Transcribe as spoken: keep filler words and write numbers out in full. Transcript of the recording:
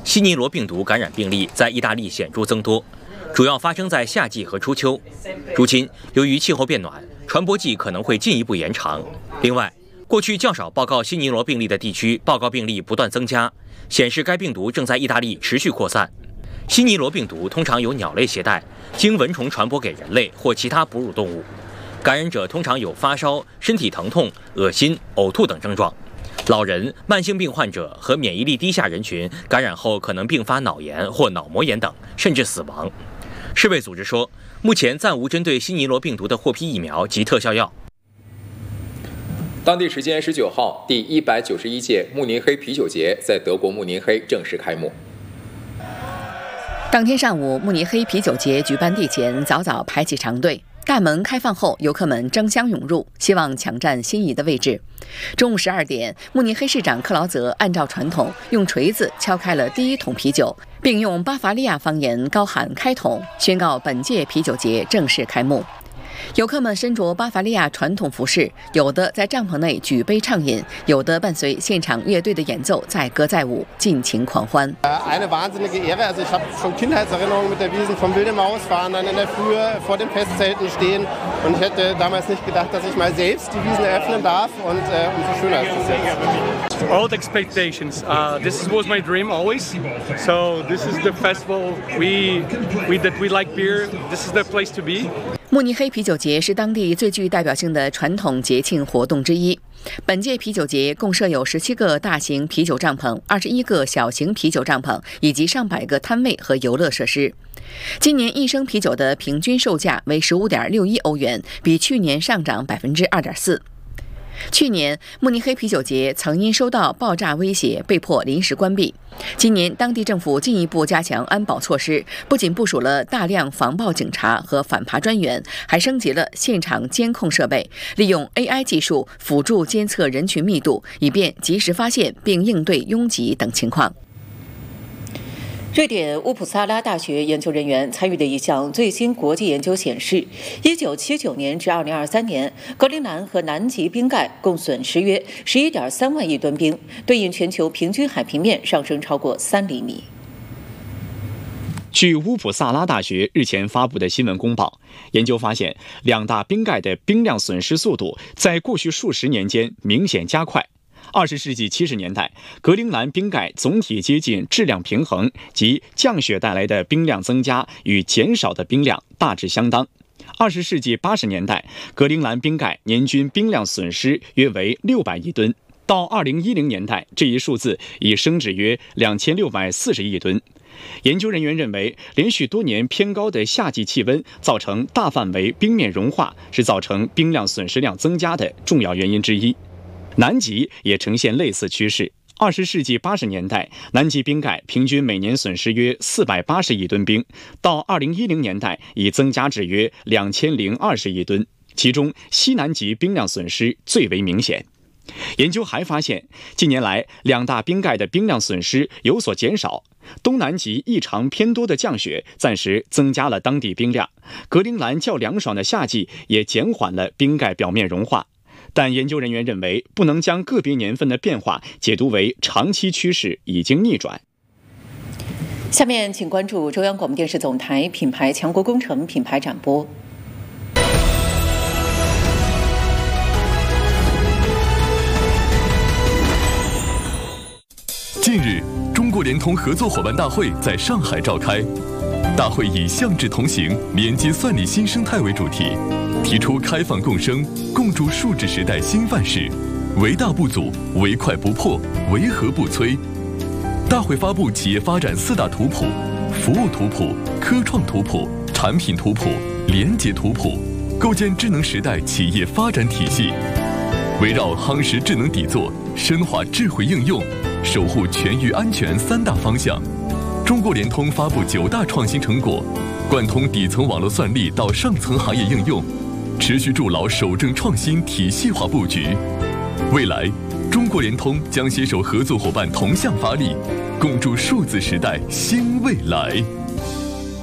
西尼罗病毒感染病例在意大利显著增多，主要发生在夏季和初秋。如今，由于气候变暖，传播季可能会进一步延长。另外，过去较少报告西尼罗病例的地区，报告病例不断增加，显示该病毒正在意大利持续扩散。西尼罗病毒通常由鸟类携带，经蚊虫传播给人类或其他哺乳动物。感染者通常有发烧、身体疼痛、恶心、呕吐等症状。老人、慢性病患者和免疫力低下人群感染后可能并发脑炎或脑膜炎等，甚至死亡。世卫组织说，目前暂无针对西尼罗病毒的获批疫苗及特效药。 当地时间十九号，第一百九十一届慕尼黑啤酒节在德国慕尼黑正式开幕。 当天上午，慕尼黑啤酒节举办地前早早排起长队。大门开放后，游客们争相涌入，希望抢占心仪的位置。中午十二点，慕尼黑市长克劳泽按照传统用锤子敲开了第一桶啤酒，并用巴伐利亚方言高喊“开桶”，宣告本届啤酒节正式开幕。游客们身着巴伐利亚传统服饰，有的在帐篷内举杯畅饮，有的伴随现场乐队的演奏载歌载舞，尽情狂欢。 Eine wahnsinnige Ehre. Also ich habe schon Kindheitserinnerungen mit der Wiesn vom Wilde Maus fahren, dann in der Früh vor den Festzelten stehen. Und ich hätte damals nicht gedacht, dass ich mal selbst die Wiesn eröffnen darf. Und äh, umso schöner ist es jetzt. Old expectations. Uh, this was my dream always. So this is the festival we we that we like beer. This is the place to be. 慕尼黑啤酒节是当地最具代表性的传统节庆活动之一。本届啤酒节共设有十七个大型啤酒帐篷、二十一个小型啤酒帐篷，以及上百个摊位和游乐设施。今年一升啤酒的平均售价为十五点六一欧元，比去年上涨百分之二点四。去年，慕尼黑啤酒节曾因收到爆炸威胁被迫临时关闭。今年，当地政府进一步加强安保措施，不仅部署了大量防暴警察和反扒专员，还升级了现场监控设备，利用 A I 技术辅助监测人群密度，以便及时发现并应对拥挤等情况。瑞典乌普萨拉大学研究人员参与的一项最新国际研究显示，一九七九年至二零二三年，格陵兰和南极冰盖共损失约十一点三万亿吨冰，对应全球平均海平面上升超过三厘米。 据乌普萨拉大学日前发布的新闻公报，研究发现，两大冰盖的冰量损失速度在过去数十年间明显加快。二十世纪七十年代，格陵兰冰盖总体接近质量平衡，即降雪带来的冰量增加与减少的冰量大致相当。二十世纪八十年代，格陵兰冰盖年均冰量损失约为六百亿吨，到二零一零年代，这一数字已升至约两千六百四十亿吨。研究人员认为，连续多年偏高的夏季气温造成大范围冰面融化，是造成冰量损失量增加的重要原因之一。南极也呈现类似趋势。二十世纪八十年代，南极冰盖平均每年损失约四百八十亿吨冰，到二零一零年代已增加至约两千零二十亿吨，其中西南极冰量损失最为明显。研究还发现，近年来两大冰盖的冰量损失有所减少，东南极异常偏多的降雪暂时增加了当地冰量，格陵兰较凉爽的夏季也减缓了冰盖表面融化。但研究人员认为，不能将个别年份的变化解读为长期趋势已经逆转。 下面请关注中央广播电视总台品牌强国工程品牌展播。 近日，中国联通合作伙伴大会在上海召开。大会以向志同行、连接算力新生态为主题，提出开放共生、共筑数字时代新范式，唯大不阻，唯快不破，唯和不摧。大会发布企业发展四大图谱：服务图谱、科创图谱、产品图谱、连结图谱，构建智能时代企业发展体系。围绕夯实智能底座、深化智慧应用、守护全域安全三大方向，中国联通发布九大创新成果，贯通底层网络算力到上层行业应用，持续筑牢守正创新体系化布局。未来，中国联通将携手合作伙伴同向发力，共筑数字时代新未来。